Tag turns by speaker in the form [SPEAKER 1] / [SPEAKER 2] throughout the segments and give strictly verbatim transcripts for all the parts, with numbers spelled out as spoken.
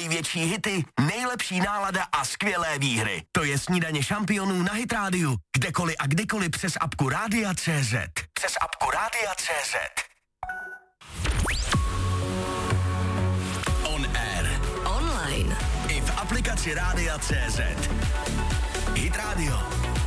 [SPEAKER 1] největší hity, nejlepší nálada a skvělé výhry. To je Snídaně šampionů na Hit rádiu. Kdekoliv a kdykoliv přes apku Rádia tečka cé zet. Přes apku Rádia tečka cé zet. On air.
[SPEAKER 2] Online.
[SPEAKER 1] I v aplikaci Rádia tečka cé zet. Hit Radio.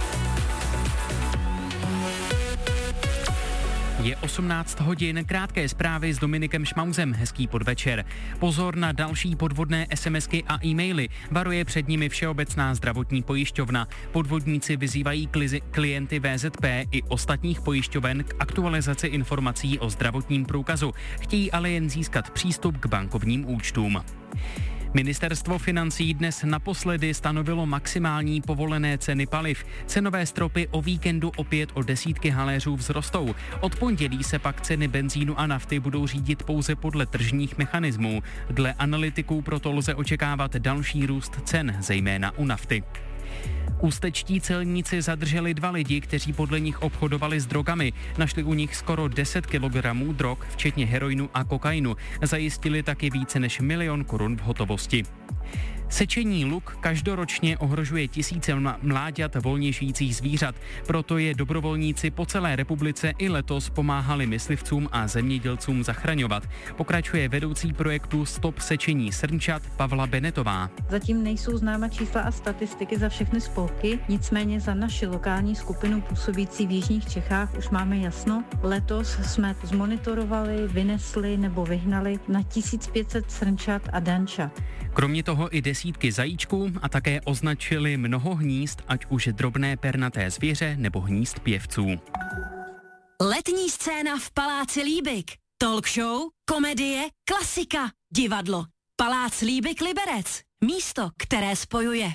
[SPEAKER 3] Je osmnáct hodin, krátké zprávy s Dominikem Šmauzem, hezký podvečer. Pozor na další podvodné SMSky a e-maily, varuje před nimi Všeobecná zdravotní pojišťovna. Podvodníci vyzývají klizi, klienty V Z P i ostatních pojišťoven k aktualizaci informací o zdravotním průkazu. Chtějí ale jen získat přístup k bankovním účtům. Ministerstvo financí dnes naposledy stanovilo maximální povolené ceny paliv. Cenové stropy o víkendu opět o desítky haléřů vzrostou. Od pondělí se pak ceny benzínu a nafty budou řídit pouze podle tržních mechanismů. Dle analytiků proto lze očekávat další růst cen, zejména u nafty. Ústečtí celníci zadrželi dva lidi, kteří podle nich obchodovali s drogami. Našli u nich skoro deset kilogramů drog, včetně heroinu a kokainu. Zajistili taky více než milion korun v hotovosti. Sečení luk každoročně ohrožuje tisíce mláďat volně žijících zvířat. Proto je dobrovolníci po celé republice i letos pomáhali myslivcům a zemědělcům zachraňovat. Pokračuje vedoucí projektu Stop sečení srnčat Pavla Benetová.
[SPEAKER 4] Zatím nejsou známa čísla a statistiky za všechny spolky, nicméně za naši lokální skupinu působící v jižních Čechách už máme jasno. Letos jsme zmonitorovali, vynesli nebo vyhnali na tisíc pět set srnčat a dančat.
[SPEAKER 3] Kromě toho i desítky zajíčků a také označili mnoho hnízd, ať už drobné pernaté zvěře nebo hnízd pěvců.
[SPEAKER 2] Letní scéna v Paláci Líbik. Talk show, komedie, klasika, divadlo. Palác Líbik Liberec. Místo, které spojuje.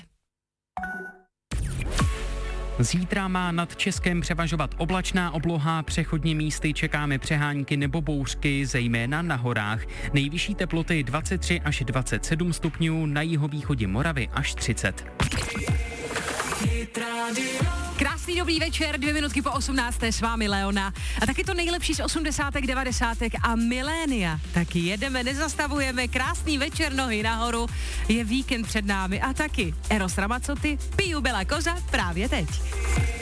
[SPEAKER 3] Zítra má nad Českem převažovat oblačná obloha, přechodně místy čekáme přehánky nebo bouřky, zejména na horách. Nejvyšší teploty dvacet tři až dvacet sedm stupňů, na jihovýchodě Moravy až třicet.
[SPEAKER 5] Krásný dobrý večer, dvě minutky po osmnácté s vámi Leona. A taky to nejlepší z osmdesátek, devadesátek a milénia. Tak jedeme, nezastavujeme, krásný večer, nohy nahoru. Je víkend před námi a taky Eros Ramazzotti, Piju Bela Koza právě teď.